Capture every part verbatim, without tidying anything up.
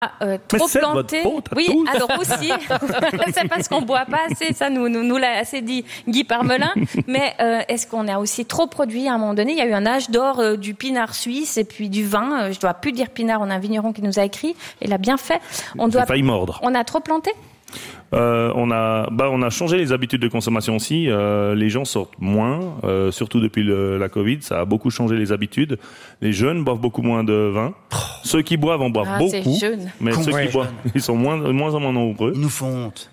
Ah, euh, trop c'est planté. Votre faute, oui, tous. alors aussi, c'est parce qu'on boit pas assez, ça nous, nous, nous l'a assez dit Guy Parmelin. Mais euh, est-ce qu'on a aussi trop produit à un moment donné? Il y a eu un âge d'or euh, du pinard suisse et puis du vin. Euh, je dois plus dire pinard, on a un vigneron qui nous a écrit. Il a bien fait. On doit. J'ai failli mordre. On a trop planté? Euh, on a, bah, on a changé les habitudes de consommation aussi. Euh, les gens sortent moins, euh, surtout depuis le, la Covid. Ça a beaucoup changé les habitudes. Les jeunes boivent beaucoup moins de vin. Ceux qui boivent en boivent Ah, beaucoup, c'est jeune. mais ceux Ouais. qui boivent, ils sont moins, moins en moins nombreux. Ils nous font honte.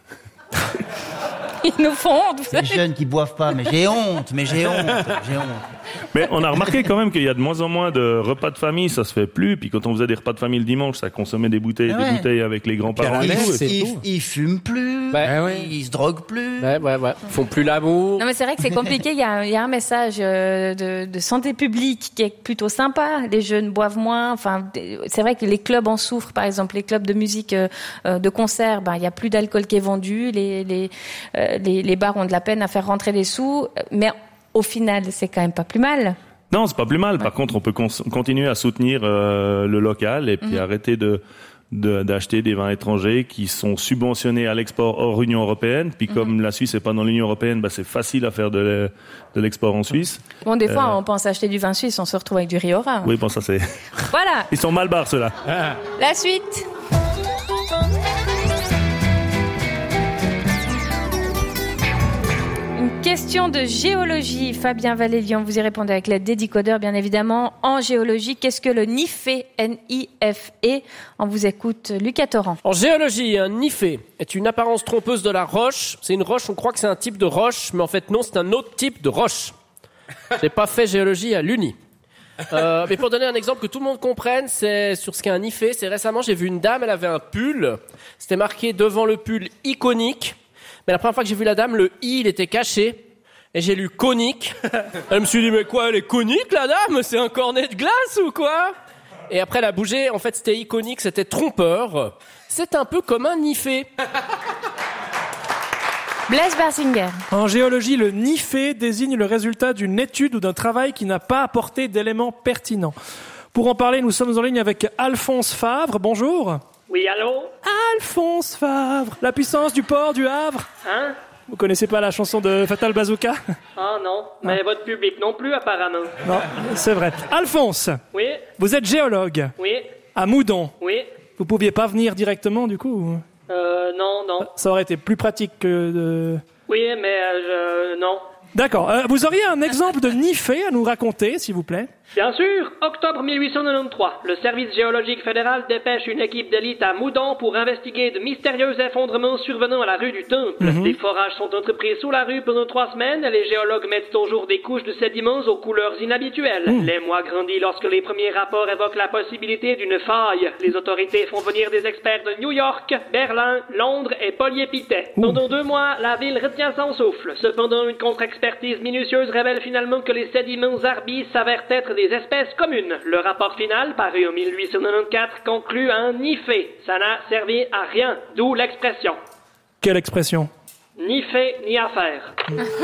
Ils nous font honte. vous Les savez. jeunes qui boivent pas, mais j'ai honte, mais j'ai honte, j'ai honte. Mais on a remarqué quand même qu'il y a de moins en moins de repas de famille, ça se fait plus. Puis quand on faisait des repas de famille le dimanche, ça consommait des bouteilles, Ah des ouais. bouteilles avec les grands-parents et Pierre tout. Alain, c'est Ils, tout. ils fument plus, Bah, ouais. ils se droguent plus. Ouais, ouais, ouais. Ils font plus l'amour. Non mais c'est vrai que c'est compliqué. Il y a, il y a un message euh, de, de santé publique qui est plutôt sympa. Les jeunes boivent moins. Enfin, c'est vrai que les clubs en souffrent. Par exemple, les clubs de musique, euh, euh, de concert, ben il y a plus d'alcool qui est vendu. Les les, euh, les les bars ont de la peine à faire rentrer les sous. Mais au final, c'est quand même pas plus mal. Non, c'est pas plus mal. Par contre, on peut cons- continuer à soutenir euh, le local et puis arrêter de, de d'acheter des vins étrangers qui sont subventionnés à l'export hors Union européenne. Puis comme la Suisse est pas dans l'Union européenne, bah c'est facile à faire de, le- de l'export en Suisse. Bon, des fois, Euh. on pense acheter du vin suisse, on se retrouve avec du Rioja. Oui, bon ça c'est. Voilà. Ils sont mal barres ceux-là. La suite. Une question de géologie. Fabien Valélian, vous y répondez avec l'aide des décodeurs, bien évidemment. En géologie, qu'est-ce que le Nifé, N I F E? On vous écoute, Lucas Torrent. En géologie, un nifé est une apparence trompeuse de la roche. C'est une roche, on croit que c'est un type de roche, mais en fait non, c'est un autre type de roche. J'ai pas fait géologie à l'Uni. Euh, mais pour donner un exemple que tout le monde comprenne, c'est sur ce qu'est un nifé. C'est récemment, j'ai vu une dame, elle avait un pull. C'était marqué devant le pull iconique. Mais la première fois que j'ai vu la dame, le i, il était caché. Et j'ai lu conique. Elle me suis dit, mais quoi, elle est conique, la dame? C'est un cornet de glace ou quoi? Et après, elle a bougé. En fait, c'était iconique, c'était trompeur. C'est un peu comme un nifé. Blaise Barsinger. En géologie, le Nifé désigne le résultat d'une étude ou d'un travail qui n'a pas apporté d'éléments pertinents. Pour en parler, nous sommes en ligne avec Alphonse Favre. Bonjour. Oui, allô? Alphonse Favre, la puissance du port du Havre. Hein? Vous connaissez pas la chanson de Fatal Bazooka? Ah non, mais votre public non plus apparemment. Non, c'est vrai. Alphonse, Oui, vous êtes géologue oui, à Moudon. oui. Vous pouviez pas venir directement du coup? Euh, non, non. Ça aurait été plus pratique que de... Oui, mais euh, je... non. D'accord. Euh, vous auriez un exemple de Nifé à nous raconter, s'il vous plaît? Bien sûr, octobre mille huit cent quatre-vingt-treize, le service géologique fédéral dépêche une équipe d'élite à Moudon pour investiguer de mystérieux effondrements survenant à la rue du Temple. Mhm. Des forages sont entrepris sous la rue pendant trois semaines et les géologues mettent au jour des couches de sédiments aux couleurs inhabituelles. Mhm. Les mois grandissent lorsque les premiers rapports évoquent la possibilité d'une faille. Les autorités font venir des experts de New York, Berlin, Londres et Polyépité. Pendant deux mois, la ville retient son souffle. Cependant, une contre-expertise minutieuse révèle finalement que les sédiments arbis s'avèrent être des espèces communes. Le rapport final, paru en mille huit cent quatre-vingt-quatorze, conclut un nifé. Ça n'a servi à rien, d'où l'expression. Quelle expression? Ni fait, ni affaire.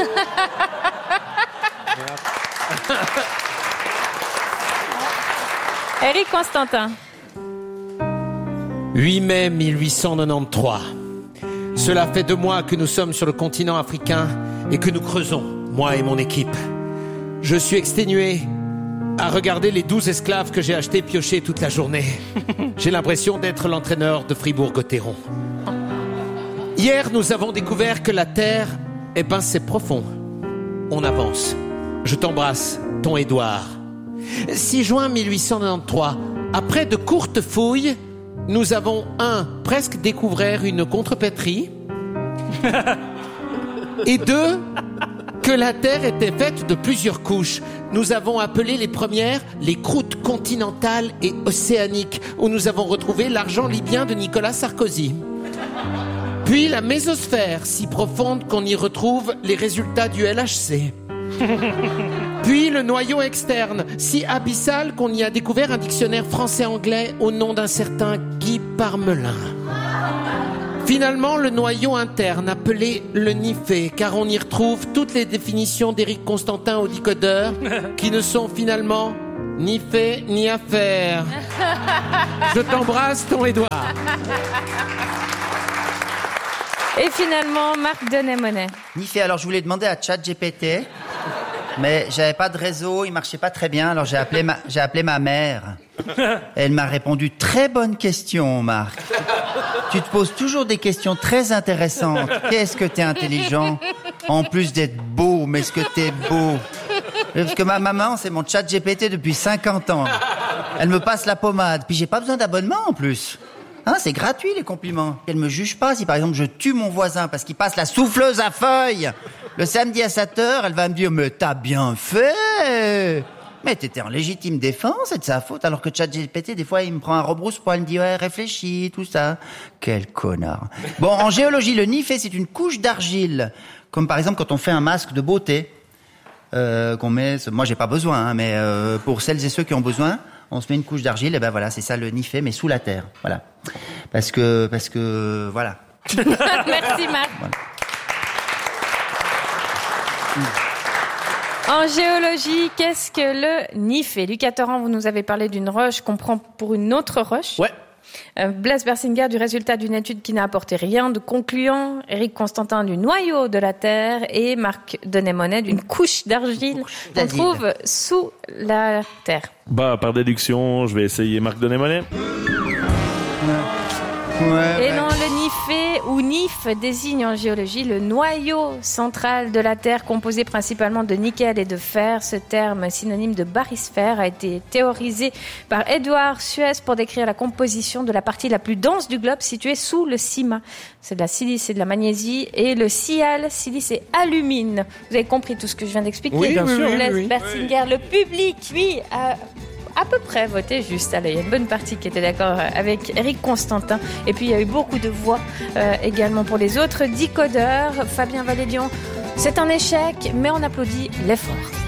Éric Constantin. huit mai mille huit cent quatre-vingt-treize. Cela fait deux mois que nous sommes sur le continent africain et que nous creusons, moi et mon équipe. Je suis exténué à regarder les douze esclaves que j'ai achetés piocher toute la journée. J'ai l'impression d'être l'entraîneur de Fribourg-Gotteron. Hier, nous avons découvert que la terre, eh ben, c'est profond. On avance. Je t'embrasse, ton Édouard. six juin mille huit cent quatre-vingt-treize. Après de courtes fouilles, nous avons, un, presque découvert une contrepétrie. Et deux, que la Terre était faite de plusieurs couches. Nous avons appelé les premières les croûtes continentales et océaniques, où nous avons retrouvé l'argent libyen de Nicolas Sarkozy. Puis la mésosphère, si profonde qu'on y retrouve les résultats du L H C. Puis le noyau externe, si abyssal qu'on y a découvert un dictionnaire français-anglais au nom d'un certain Guy Parmelin. Finalement, le noyau interne, appelé le Nifé, car on y retrouve toutes les définitions d'Éric Constantin au décodeur, qui ne sont finalement Ni fait, ni à faire. Je t'embrasse, ton Édouard. Et finalement, Marc Denet-Monet. Ni fait. Alors, je voulais demander à ChatGPT, mais j'avais pas de réseau, il marchait pas très bien, alors j'ai appelé ma, j'ai appelé ma mère. Elle m'a répondu, très bonne question, Marc. Tu te poses toujours des questions très intéressantes. Qu'est-ce que t'es intelligent? En plus d'être beau, mais est-ce que t'es beau? Parce que ma maman, c'est mon ChatGPT depuis cinquante ans. Elle me passe la pommade, puis j'ai pas besoin d'abonnement en plus. Hein, c'est gratuit les compliments. Elle me juge pas si par exemple je tue mon voisin parce qu'il passe la souffleuse à feuilles. Le samedi à sept heures, elle va me dire, mais t'as bien fait. Mais t'étais en légitime défense, c'est de sa faute. Alors que ChatGPT, des fois, il me prend un rebrousse-poil, il me dit, ouais, réfléchis, tout ça. Quel connard. Bon, en géologie, le nifé, c'est une couche d'argile. Comme par exemple quand on fait un masque de beauté. Euh, qu'on met, moi j'ai pas besoin, hein, mais euh, pour celles et ceux qui ont besoin, on se met une couche d'argile, et ben voilà, c'est ça le nifé, mais sous la terre, voilà. Parce que, parce que, voilà. Merci Marc. Voilà. En géologie, qu'est-ce que le nifé? Lucas Torrent, vous nous avez parlé d'une roche qu'on prend pour une autre roche. Ouais. Euh, Blaise Bersinger du résultat d'une étude qui n'a apporté rien de concluant, Éric Constantin du noyau de la Terre et Marc Denet-Monet d'une couche d'argile qu'on trouve sous la Terre. Bah, par déduction, je vais essayer Marc Denet-Monet. Ouais, Et ouais. non, le nifé ou nif désigne en géologie le noyau central de la Terre composé principalement de nickel et de fer. Ce terme synonyme de barysphère a été théorisé par Édouard Suez pour décrire la composition de la partie la plus dense du globe située sous le cima. C'est de la silice et de la magnésie et le sial, silice et alumine. Vous avez compris tout ce que je viens d'expliquer? Oui, bien sûr. Blaise Oui, oui. Bersinger, le public, lui, a à peu près voté juste. Allez, il y a une bonne partie qui était d'accord avec Éric Constantin. Et puis, il y a eu beaucoup de voix euh, également pour les autres. Dix codeurs, Fabien Valédion, c'est un échec, mais on applaudit l'effort.